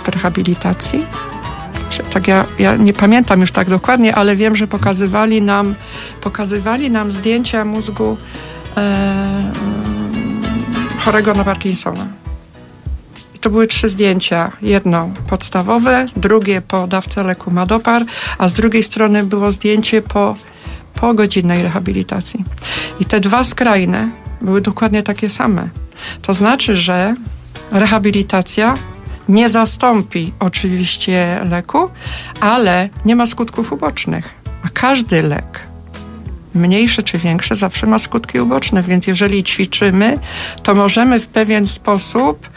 rehabilitacji. Tak ja nie pamiętam już tak dokładnie, ale wiem, że pokazywali nam zdjęcia mózgu chorego na Parkinsona. I to były 3 zdjęcia. Jedno podstawowe, drugie po dawce leku Madopar, a z drugiej strony było zdjęcie po godzinnej rehabilitacji. I te 2 skrajne były dokładnie takie same. To znaczy, że rehabilitacja nie zastąpi oczywiście leku, ale nie ma skutków ubocznych. A każdy lek, mniejszy czy większy, zawsze ma skutki uboczne, więc jeżeli ćwiczymy, to możemy w pewien sposób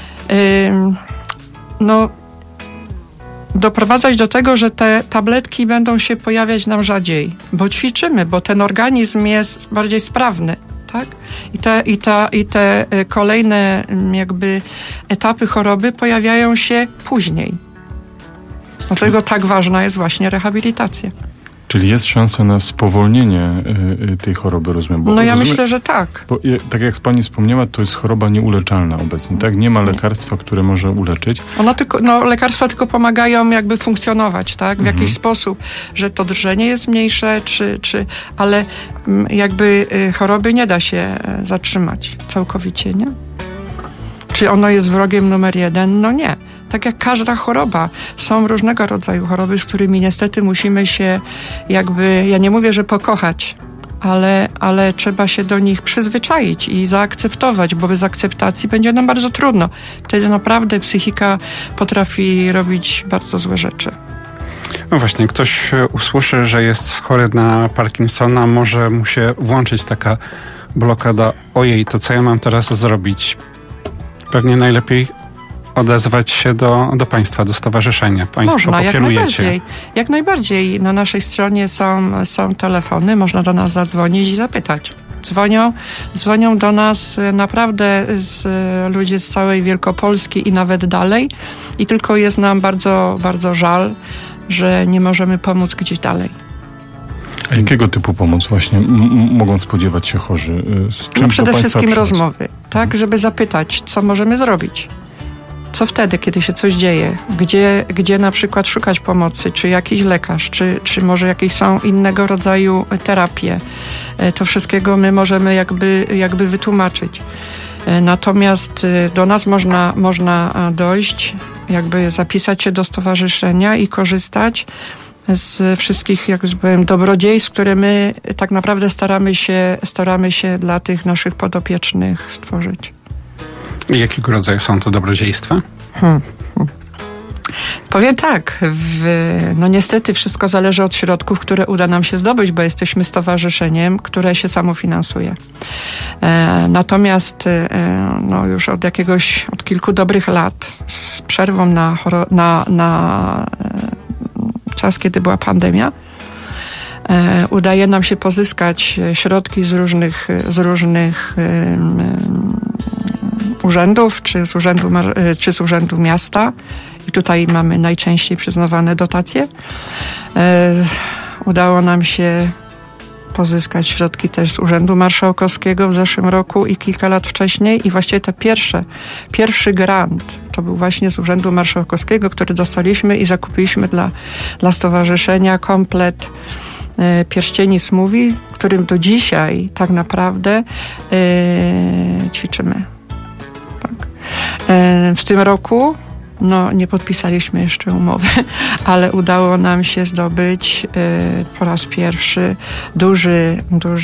doprowadzać do tego, że te tabletki będą się pojawiać nam rzadziej, bo ćwiczymy, bo ten organizm jest bardziej sprawny. Tak? I te kolejne jakby etapy choroby pojawiają się później. Dlatego tak ważna jest właśnie rehabilitacja. Czyli jest szansa na spowolnienie tej choroby, rozumiem? Ja myślę, że tak. Bo tak jak pani wspomniała, to jest choroba nieuleczalna obecnie, tak? Nie ma lekarstwa, które może uleczyć. Lekarstwa tylko pomagają jakby funkcjonować, tak? W jakiś sposób, że to drżenie jest mniejsze, ale jakby choroby nie da się zatrzymać całkowicie, nie? Czy ono jest wrogiem numer 1? No nie. Tak jak każda choroba. Są różnego rodzaju choroby, z którymi niestety musimy się ja nie mówię, że pokochać, ale trzeba się do nich przyzwyczaić i zaakceptować, bo bez akceptacji będzie nam bardzo trudno. Wtedy naprawdę psychika potrafi robić bardzo złe rzeczy. No właśnie, ktoś usłyszy, że jest chory na Parkinsona, może mu się włączyć taka blokada. Ojej, to co ja mam teraz zrobić? Pewnie najlepiej odezwać się do państwa, do stowarzyszenia. Państwo pokierujecie. Jak najbardziej. Na naszej stronie są telefony, można do nas zadzwonić i zapytać. Dzwonią do nas naprawdę ludzie z całej Wielkopolski i nawet dalej. I tylko jest nam bardzo, bardzo żal, że nie możemy pomóc gdzieś dalej. A jakiego typu pomoc właśnie mogą spodziewać się chorzy? Z czym przede wszystkim rozmowy, tak, żeby zapytać, co możemy zrobić. Co wtedy, kiedy się coś dzieje? Gdzie na przykład szukać pomocy? Czy jakiś lekarz? Czy może jakieś są innego rodzaju terapie? To wszystkiego my możemy jakby wytłumaczyć. Natomiast do nas można dojść, jakby zapisać się do stowarzyszenia i korzystać z wszystkich, jak już powiem, dobrodziejstw, które my tak naprawdę staramy się dla tych naszych podopiecznych stworzyć. Jakiego rodzaju są to dobrodziejstwa? Powiem tak, niestety wszystko zależy od środków, które uda nam się zdobyć, bo jesteśmy stowarzyszeniem, które się samofinansuje. Natomiast już od kilku dobrych lat, z przerwą na czas, kiedy była pandemia, udaje nam się pozyskać środki z różnych urzędów, czy z urzędu miasta. I tutaj mamy najczęściej przyznawane dotacje. Udało nam się pozyskać środki też z Urzędu Marszałkowskiego w zeszłym roku i kilka lat wcześniej. I właściwie pierwszy grant to był właśnie z Urzędu Marszałkowskiego, który dostaliśmy i zakupiliśmy dla stowarzyszenia komplet pierścieni Smoothie, którym do dzisiaj tak naprawdę ćwiczymy. W tym roku nie podpisaliśmy jeszcze umowy, ale udało nam się zdobyć po raz pierwszy duży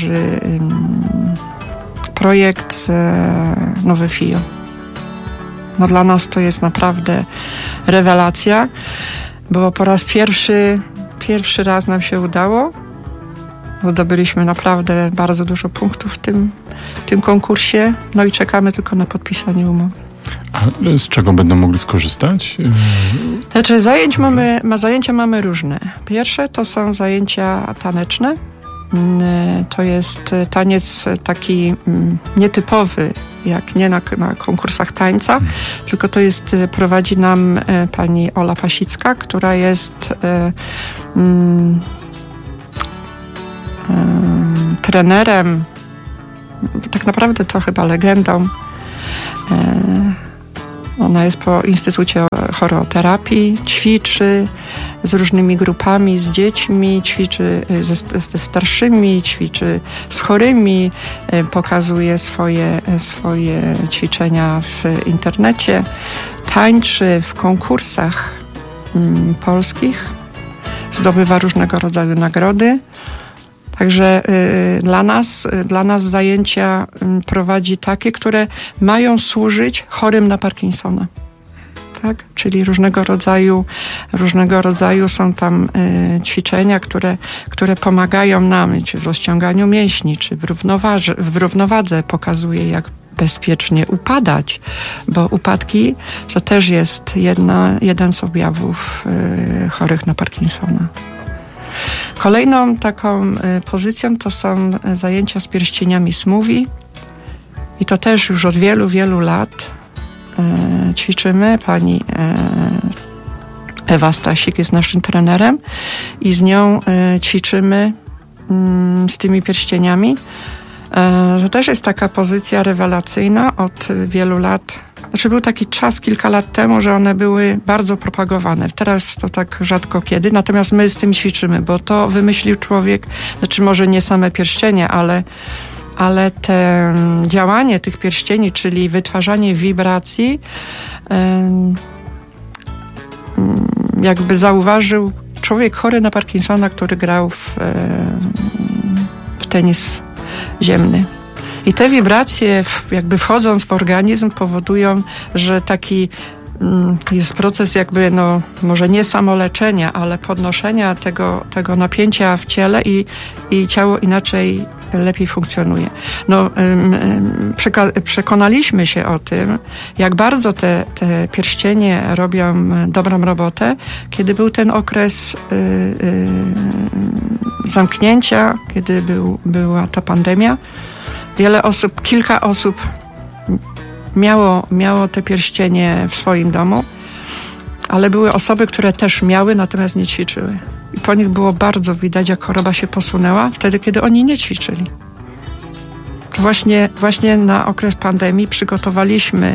projekt Nowy FIO. Dla nas to jest naprawdę rewelacja, bo po raz pierwszy raz nam się udało. Zdobyliśmy naprawdę bardzo dużo punktów w tym konkursie, i czekamy tylko na podpisanie umowy. A z czego będą mogli skorzystać? Znaczy zajęcia mamy różne. Pierwsze to są zajęcia taneczne. To jest taniec taki nietypowy, jak nie na konkursach tańca, tylko to jest, prowadzi nam pani Ola Pasicka, która jest trenerem, tak naprawdę to chyba legendą Ona jest po Instytucie Choreoterapii, ćwiczy z różnymi grupami, z dziećmi, ćwiczy ze starszymi, ćwiczy z chorymi, pokazuje swoje ćwiczenia w internecie, tańczy w konkursach polskich, zdobywa różnego rodzaju nagrody. Także dla nas zajęcia prowadzi takie, które mają służyć chorym na Parkinsona. Tak? Czyli różnego rodzaju są tam ćwiczenia, które pomagają nam czy w rozciąganiu mięśni, czy w równowadze, pokazuje, jak bezpiecznie upadać, bo upadki to też jest jeden z objawów chorych na Parkinsona. Kolejną taką pozycją to są zajęcia z pierścieniami Smoothie i to też już od wielu, wielu lat ćwiczymy. Pani Ewa Stasik jest naszym trenerem i z nią ćwiczymy z tymi pierścieniami. To też jest taka pozycja rewelacyjna od wielu lat. Znaczy był taki czas kilka lat temu, że one były bardzo propagowane. Teraz to tak rzadko kiedy, natomiast my z tym ćwiczymy, bo to wymyślił człowiek, znaczy może nie same pierścienie, ale te działanie tych pierścieni, czyli wytwarzanie wibracji, jakby zauważył człowiek chory na Parkinsona, który grał w tenis ziemny. I te wibracje, jakby wchodząc w organizm, powodują, że taki jest proces jakby, może nie samoleczenia, ale podnoszenia tego napięcia w ciele i ciało inaczej, lepiej funkcjonuje. Przekonaliśmy się o tym, jak bardzo te pierścienie robią dobrą robotę, kiedy był ten okres zamknięcia, kiedy była ta pandemia. Kilka osób miało te pierścienie w swoim domu, ale były osoby, które też miały, natomiast nie ćwiczyły. I po nich było bardzo widać, jak choroba się posunęła wtedy, kiedy oni nie ćwiczyli. To właśnie na okres pandemii przygotowaliśmy,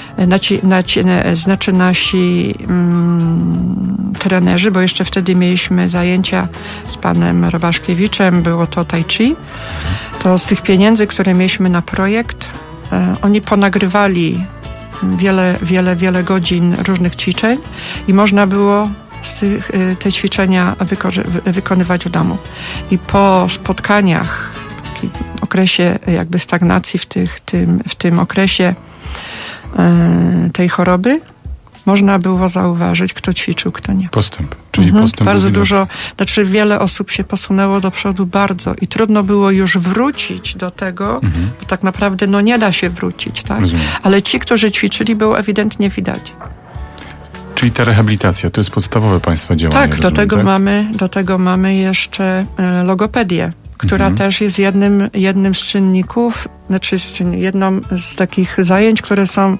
nasi trenerzy, bo jeszcze wtedy mieliśmy zajęcia z panem Robaszkiewiczem, było to tai chi. To z tych pieniędzy, które mieliśmy na projekt, oni ponagrywali wiele godzin różnych ćwiczeń i można było te ćwiczenia wykonywać w domu. I po spotkaniach, w okresie jakby stagnacji, w tym okresie tej choroby, można było zauważyć, kto ćwiczył, kto nie. Postęp, czyli postęp. Bardzo dużo, wiele osób się posunęło do przodu bardzo i trudno było już wrócić do tego, bo tak naprawdę nie da się wrócić, tak? Rozumiem. Ale ci, którzy ćwiczyli, było ewidentnie widać. Czyli ta rehabilitacja, to jest podstawowe państwa działanie. Tak, do tego mamy jeszcze logopedię, która też jest jednym z czynników, jedną z takich zajęć, które są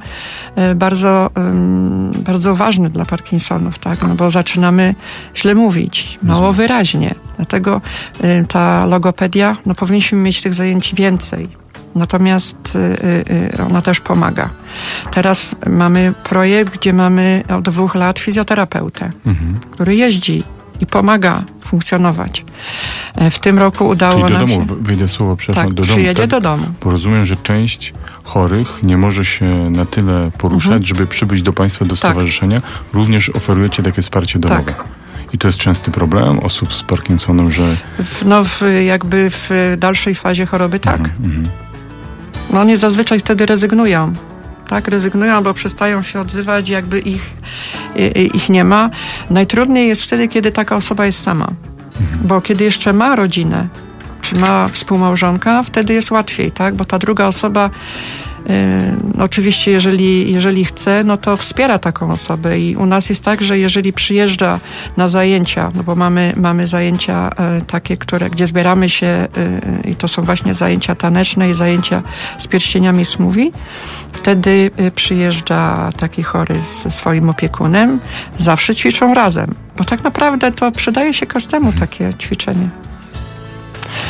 bardzo ważne dla Parkinsonów, tak? Bo zaczynamy źle mówić, mało wyraźnie. Dlatego ta logopedia, powinniśmy mieć tych zajęć więcej. Natomiast ona też pomaga. Teraz mamy projekt, gdzie mamy od 2 lat fizjoterapeutę, który jeździ i pomaga funkcjonować. W tym roku udało nam się... Czyli do domu, wyjdę słowo, przepraszam, do domu. Przyjedzie do domu. Bo rozumiem, że część chorych nie może się na tyle poruszać, żeby przybyć do państwa, do stowarzyszenia. Również oferujecie takie wsparcie domowe. Tak. I to jest częsty problem osób z Parkinsonem, że... w dalszej fazie choroby, tak. Oni zazwyczaj wtedy rezygnują. Tak, rezygnują, bo przestają się odzywać, jakby ich nie ma. Najtrudniej jest wtedy, kiedy taka osoba jest sama. Bo kiedy jeszcze ma rodzinę, czy ma współmałżonka, wtedy jest łatwiej, tak? Bo ta druga osoba oczywiście, jeżeli chce, to wspiera taką osobę i u nas jest tak, że jeżeli przyjeżdża na zajęcia, bo mamy zajęcia takie, gdzie zbieramy się i to są właśnie zajęcia taneczne i zajęcia z pierścieniami Smoothie, wtedy przyjeżdża taki chory ze swoim opiekunem, zawsze ćwiczą razem, bo tak naprawdę to przydaje się każdemu takie ćwiczenie.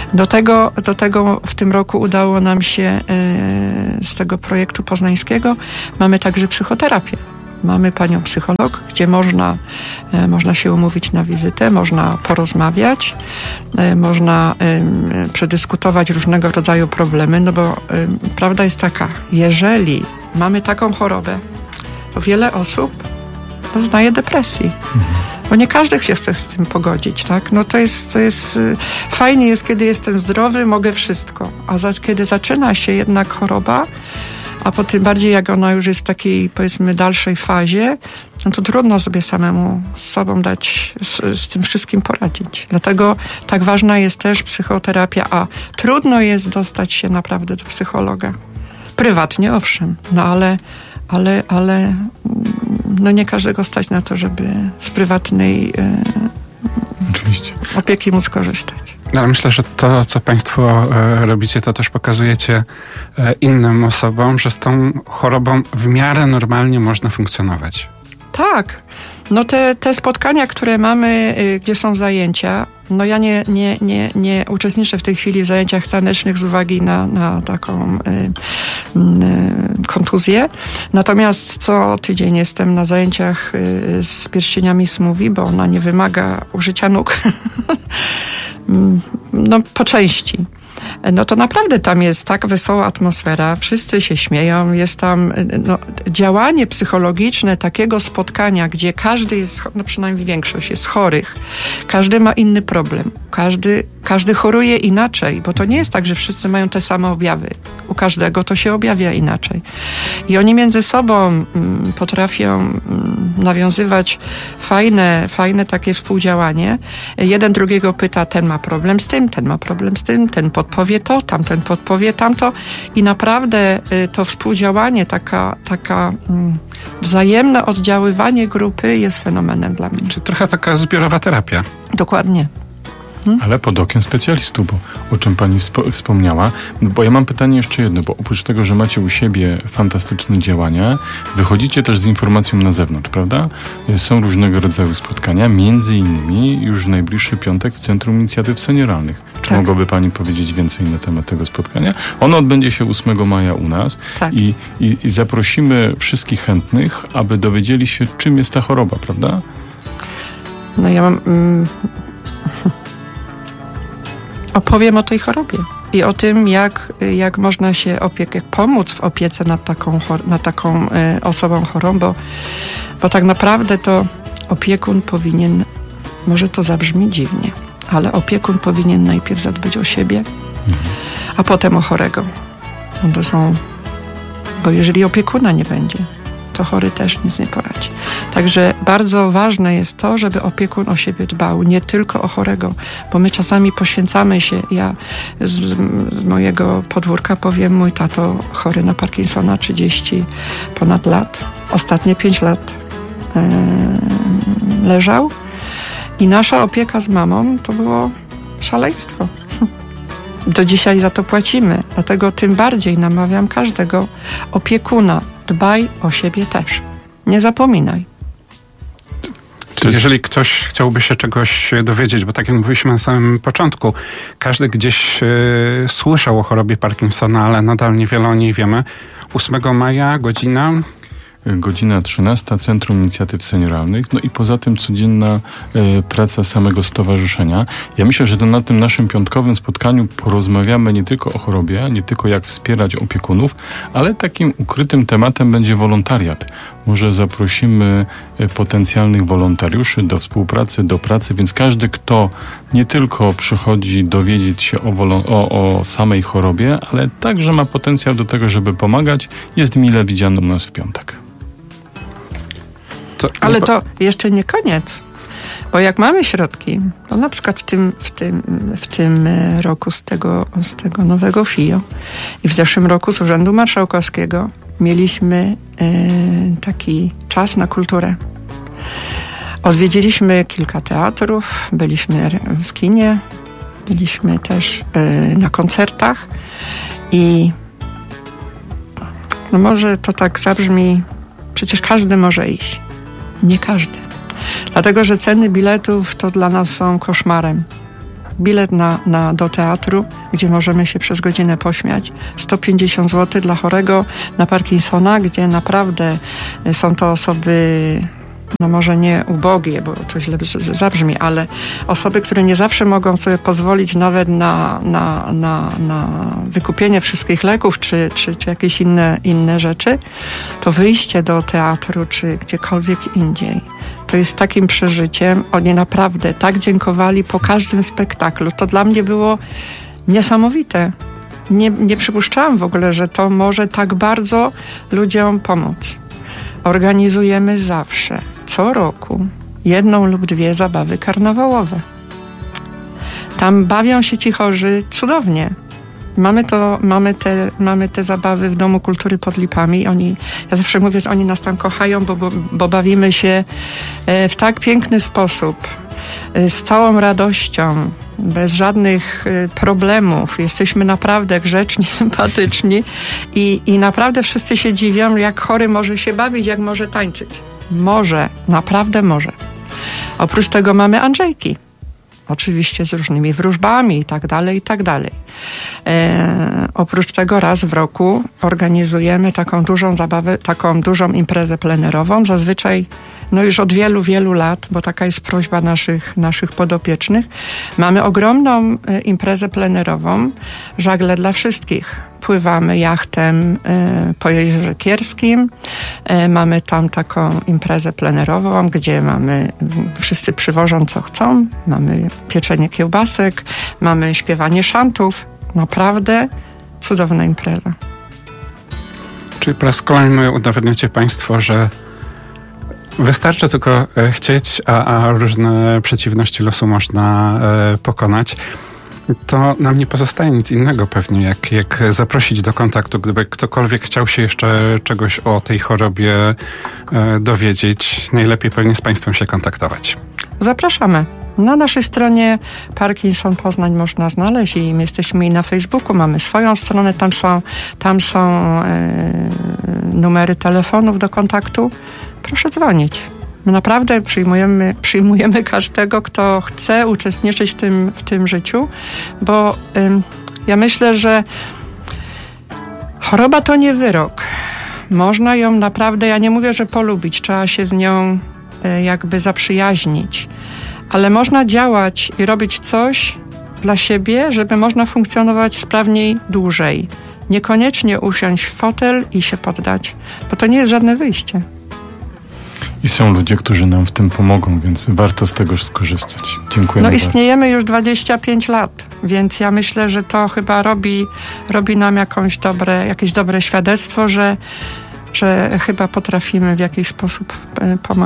Do tego w tym roku udało nam się z tego projektu poznańskiego, mamy także psychoterapię. Mamy panią psycholog, gdzie można się umówić na wizytę, można porozmawiać, można przedyskutować różnego rodzaju problemy, no bo prawda jest taka, jeżeli mamy taką chorobę, to wiele osób doznaje depresji. Bo nie każdy się chce z tym pogodzić, tak? No to jest fajnie jest, kiedy jestem zdrowy, mogę wszystko. A kiedy zaczyna się jednak choroba, a po tym bardziej jak ona już jest w takiej, powiedzmy, dalszej fazie, no to trudno sobie samemu z sobą dać, z tym wszystkim poradzić. Dlatego tak ważna jest też psychoterapia, a trudno jest dostać się naprawdę do psychologa. Prywatnie, owszem, no ale no nie każdego stać na to, żeby z prywatnej Oczywiście. opieki móc korzystać. Ale myślę, że to, co państwo robicie, to też pokazujecie innym osobom, że z tą chorobą w miarę normalnie można funkcjonować. Tak. No te spotkania, które mamy, gdzie są zajęcia, no ja nie uczestniczę w tej chwili w zajęciach tanecznych z uwagi na taką kontuzję. Natomiast co tydzień jestem na zajęciach z pierścieniami Smoothie, bo ona nie wymaga użycia nóg. No po części. No to naprawdę tam jest tak wesoła atmosfera, wszyscy się śmieją, jest tam działanie psychologiczne takiego spotkania, gdzie każdy jest, no przynajmniej większość jest chorych, każdy ma inny problem, każdy choruje inaczej, bo to nie jest tak, że wszyscy mają te same objawy. U każdego to się objawia inaczej. I oni między sobą potrafią nawiązywać fajne takie współdziałanie. Jeden drugiego pyta, ten ma problem z tym, ten ma problem z tym, ten podpowie to, tamten podpowie tamto. I naprawdę to współdziałanie, taka wzajemne oddziaływanie grupy jest fenomenem dla mnie. Czy trochę taka zbiorowa terapia? Dokładnie. Ale pod okiem specjalistów, o czym pani wspomniała. Bo ja mam pytanie jeszcze jedno, bo oprócz tego, że macie u siebie fantastyczne działania, wychodzicie też z informacją na zewnątrz, prawda? Są różnego rodzaju spotkania, między innymi już w najbliższy piątek w Centrum Inicjatyw Senioralnych. Czy Tak. mogłaby pani powiedzieć więcej na temat tego spotkania? Ono odbędzie się 8 maja u nas. Tak. I zaprosimy wszystkich chętnych, aby dowiedzieli się, czym jest ta choroba, prawda? No ja mam... Opowiem o tej chorobie i o tym, jak można się pomóc w opiece nad taką osobą chorą, bo tak naprawdę to opiekun powinien, może to zabrzmi dziwnie, ale opiekun powinien najpierw zadbać o siebie, a potem o chorego. Bo jeżeli opiekuna nie będzie, to chory też nic nie poradzi. Także bardzo ważne jest to, żeby opiekun o siebie dbał, nie tylko o chorego, bo my czasami poświęcamy się. Ja z mojego podwórka powiem, mój tato chory na Parkinsona 30 ponad lat. Ostatnie 5 lat leżał i nasza opieka z mamą to było szaleństwo. Do dzisiaj za to płacimy, dlatego tym bardziej namawiam każdego opiekuna. Dbaj o siebie też. Nie zapominaj. Czyli jeżeli ktoś chciałby się czegoś dowiedzieć, bo tak jak mówiliśmy na samym początku, każdy gdzieś słyszał o chorobie Parkinsona, ale nadal niewiele o niej wiemy. 8 maja, godzina... Godzina 13, Centrum Inicjatyw Senioralnych, no i poza tym codzienna praca samego stowarzyszenia. Ja myślę, że na tym naszym piątkowym spotkaniu porozmawiamy nie tylko o chorobie, nie tylko jak wspierać opiekunów, ale takim ukrytym tematem będzie wolontariat. Może zaprosimy potencjalnych wolontariuszy do współpracy, do pracy, więc każdy, kto nie tylko przychodzi dowiedzieć się o samej chorobie, ale także ma potencjał do tego, żeby pomagać, jest mile widziany u nas w piątek. Ale to jeszcze nie koniec, bo jak mamy środki, to na przykład w tym roku z tego nowego FIO i w zeszłym roku z Urzędu Marszałkowskiego mieliśmy taki czas na kulturę. Odwiedziliśmy kilka teatrów, byliśmy w kinie, byliśmy też na koncertach i no może to tak zabrzmi, przecież każdy może iść. Nie każdy. Dlatego, że ceny biletów to dla nas są koszmarem. bilet do teatru, gdzie możemy się przez godzinę pośmiać. 150 zł dla chorego na Parkinsona, gdzie naprawdę są to osoby, no może nie ubogie, bo to źle zabrzmi, ale osoby, które nie zawsze mogą sobie pozwolić nawet na wykupienie wszystkich leków, czy jakieś inne rzeczy, to wyjście do teatru, czy gdziekolwiek indziej, to jest takim przeżyciem. Oni naprawdę tak dziękowali po każdym spektaklu. To dla mnie było niesamowite. Nie przypuszczałam w ogóle, że to może tak bardzo ludziom pomóc. Organizujemy zawsze, co roku, 1 lub 2 zabawy karnawałowe. Tam bawią się ci chorzy cudownie. Mamy te zabawy w Domu Kultury pod Lipami. Ja zawsze mówię, że oni nas tam kochają, bo bawimy się w tak piękny sposób, z całą radością, bez żadnych problemów. Jesteśmy naprawdę grzeczni, sympatyczni i naprawdę wszyscy się dziwią, jak chory może się bawić, jak może tańczyć. Może, naprawdę może. Oprócz tego mamy Andrzejki. Oczywiście z różnymi wróżbami i tak dalej, i tak dalej. Oprócz tego raz w roku organizujemy taką dużą zabawę, taką dużą imprezę plenerową. Zazwyczaj, no już od wielu, wielu lat, bo taka jest prośba naszych podopiecznych. Mamy ogromną imprezę plenerową, żagle dla wszystkich. Pływamy jachtem po Jeziorze Kierskim. Mamy tam taką imprezę plenerową, gdzie wszyscy przywożą co chcą. Mamy pieczenie kiełbasek, mamy śpiewanie szantów. Naprawdę cudowna impreza. Czyli po raz kolejny udowadniacie Państwo, że wystarczy tylko chcieć, a różne przeciwności losu można pokonać. To nam nie pozostaje nic innego pewnie, jak zaprosić do kontaktu, gdyby ktokolwiek chciał się jeszcze czegoś o tej chorobie dowiedzieć. Najlepiej pewnie z Państwem się kontaktować. Zapraszamy. Na naszej stronie Parkinson Poznań można znaleźć i my jesteśmy i na Facebooku, mamy swoją stronę, tam są numery telefonów do kontaktu. Proszę dzwonić. My naprawdę przyjmujemy każdego, kto chce uczestniczyć w tym życiu, bo ja myślę, że choroba to nie wyrok. Można ją naprawdę, ja nie mówię, że polubić, trzeba się z nią jakby zaprzyjaźnić, ale można działać i robić coś dla siebie, żeby można funkcjonować sprawniej dłużej. Niekoniecznie usiąść w fotel i się poddać, bo to nie jest żadne wyjście. I są ludzie, którzy nam w tym pomogą, więc warto z tego skorzystać. Dziękuję bardzo. Istniejemy już 25 lat, więc ja myślę, że to chyba robi nam jakieś dobre świadectwo, że chyba potrafimy w jakiś sposób pomóc